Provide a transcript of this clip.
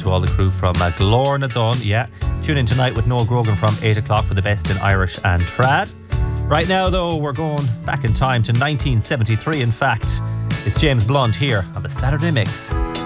to all the crew from Glorna Dunn. Yeah, tune in tonight with Noel Grogan from 8 o'clock for the best in Irish and trad. Right now, though, we're going back in time to 1973. In fact, it's James Blunt here on the Saturday Mix.